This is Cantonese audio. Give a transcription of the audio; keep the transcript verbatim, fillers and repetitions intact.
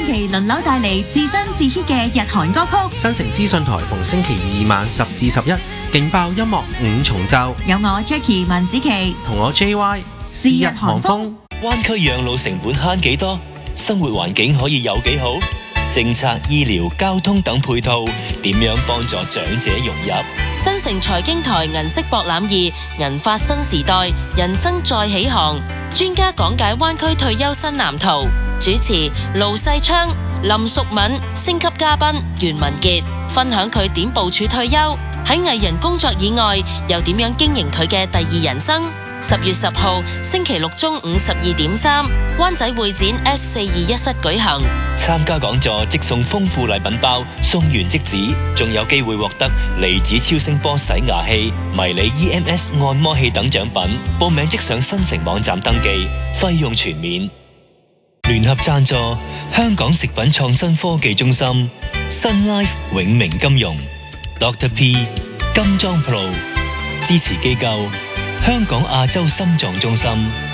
星期輪流帶嚟自新自 hit 嘅日韓歌曲。 新城資訊台逢星期二晚十至十一，勁爆音樂五重奏。 有我 Jackie 文子琪同我 J Y 是日韓風。 灣區養老成本慳幾多？生活環境可以有幾好？政策、醫療、交通等配套點樣幫助長者融入？ 新城財經台銀色博覽二，銀髮新時代，人生再起航。專家講解灣區退休新藍圖。主持盧世昌、林淑敏，星級嘉賓袁文傑，分享佢點部署退休，喺藝人工作以外又點樣經營佢嘅第二人生。十月十號星期六中午十二點三，灣仔會展 S 四二一室舉行。 參加講座即送豐富禮品包，送完即止，仲有機會獲得離子超聲波洗牙器、迷你 E M S 按摩器等獎品。報名即上新城網站登記，費用全免。聯合贊助香港食品創新科技中心、Sun Life 永明金融、Doctor P 金裝 Pro， 支持機構香港亞洲心臟中心。